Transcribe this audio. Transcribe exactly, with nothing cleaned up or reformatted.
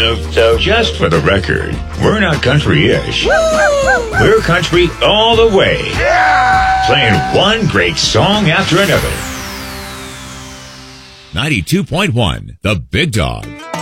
So just for the record, we're not country-ish. We're country all the way. Playing one great song after another. ninety-two point one, The Big Dog.